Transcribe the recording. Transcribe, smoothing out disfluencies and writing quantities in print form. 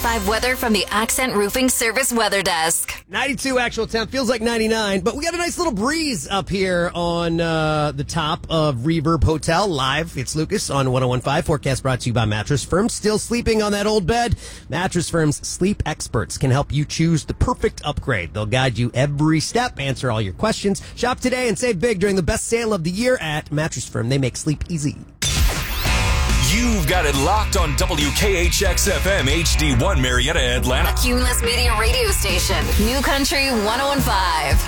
105 weather from the Accent Roofing Service Weather Desk. 92 actual temp, feels like 99, but we got a nice little breeze up here on the top of Reverb Hotel live. It's Lucas on 101.5. Forecast brought to you by Mattress Firm. Still sleeping on that old bed? Mattress Firm's sleep experts can help you choose the perfect upgrade. They'll guide you every step, answer all your questions. Shop today and save big during the best sale of the year at Mattress Firm. They make sleep easy. You've got it locked on WKHX-FM HD1 Marietta, Atlanta. A Cumulus Media radio station. New Country 101.5.